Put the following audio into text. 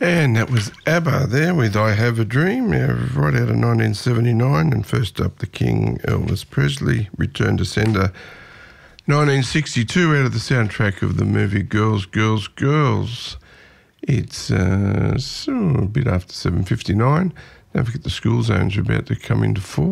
And that was ABBA there with I Have a Dream, right out of 1979. And first up, the King, Elvis Presley, Return to Sender, 1962, out of the soundtrack of the movie Girls, Girls, Girls. It's a bit after 7:59. Don't forget the school zones are about to come into force.